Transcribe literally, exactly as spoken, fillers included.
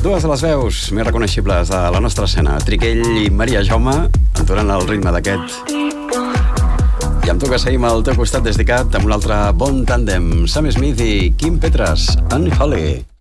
Dues de les veus més reconeixibles de la nostra escena, Triquell i Maria Jaume, entorant el ritme d'aquest. I amb tu que seguim al teu costat des d'I C A T amb un altre bon tàndem, Sam Smith i Kim Petras, Unholy.